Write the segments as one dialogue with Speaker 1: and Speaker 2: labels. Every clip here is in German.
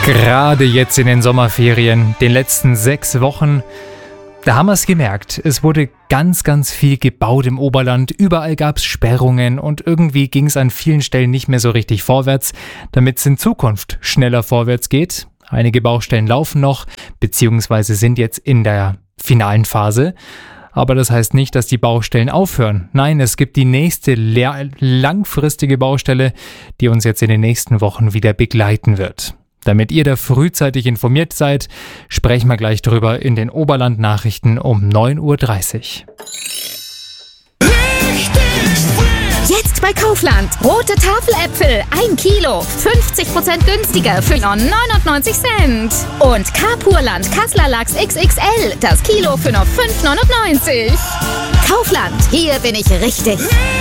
Speaker 1: Gerade jetzt in den Sommerferien, den letzten 6 Wochen, da haben wir es gemerkt. Es wurde ganz viel gebaut im Oberland. Überall gab es Sperrungen und irgendwie ging es an vielen Stellen nicht mehr so richtig vorwärts, damit es in Zukunft schneller vorwärts geht. Einige Baustellen laufen noch, beziehungsweise sind jetzt in der finalen Phase. Aber das heißt nicht, dass die Baustellen aufhören. Nein, es gibt die nächste langfristige Baustelle, die uns jetzt in den nächsten Wochen wieder begleiten wird. Damit ihr da frühzeitig informiert seid, sprechen wir gleich drüber in den Oberland-Nachrichten um 9.30 Uhr.
Speaker 2: Jetzt bei Kaufland. Rote Tafeläpfel, 1 Kilo, 50% günstiger für 99 Cent. Und Carpurland Kasseler Lachs XXL, das Kilo für nur 5,99. Kaufland, hier bin ich richtig.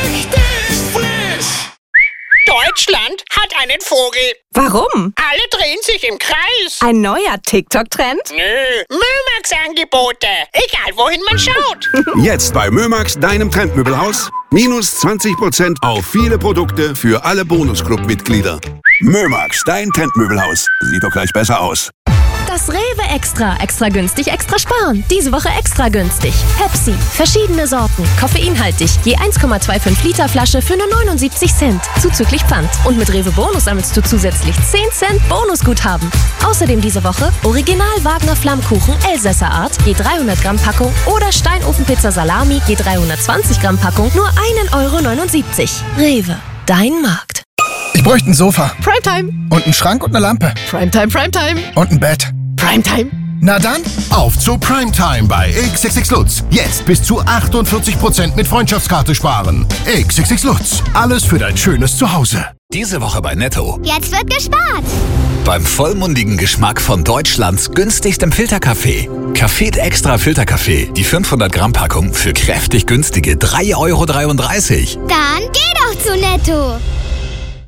Speaker 3: Deutschland hat einen Vogel.
Speaker 4: Warum?
Speaker 3: Alle drehen sich im Kreis.
Speaker 4: Ein neuer TikTok-Trend?
Speaker 3: Nö, Mömax-Angebote. Egal, wohin man schaut.
Speaker 5: Jetzt bei Mömax, deinem Trendmöbelhaus. Minus 20% auf viele Produkte für alle Bonusclub-Mitglieder. Mömax, dein Trendmöbelhaus. Sieht doch gleich besser aus.
Speaker 6: Das Rewe Extra. Extra günstig, extra sparen. Diese Woche extra günstig. Pepsi. Verschiedene Sorten. Koffeinhaltig. Je 1,25 Liter Flasche für nur 79 Cent. Zuzüglich Pfand. Und mit Rewe Bonus sammelst du zusätzlich 10 Cent Bonusguthaben. Außerdem diese Woche Original Wagner Flammkuchen Elsässer Art. Je 300 Gramm Packung. Oder Steinofenpizza Salami. Je 320 Gramm Packung. Nur 1,79 €. Rewe. Dein Markt.
Speaker 7: Ich bräuchte ein Sofa.
Speaker 4: Primetime.
Speaker 7: Und einen Schrank und eine Lampe.
Speaker 4: Primetime, Primetime.
Speaker 7: Und ein Bett.
Speaker 4: Primetime.
Speaker 7: Na dann,
Speaker 8: auf zu Primetime bei XXX Lutz. Jetzt bis zu 48% mit Freundschaftskarte sparen. XXX Lutz. Alles für dein schönes Zuhause.
Speaker 9: Diese Woche bei Netto.
Speaker 10: Jetzt wird gespart.
Speaker 9: Beim vollmundigen Geschmack von Deutschlands günstigstem Filterkaffee. Café Extra Filterkaffee. Die 500 Gramm Packung für kräftig günstige 3,33 €.
Speaker 10: Dann geh doch zu Netto.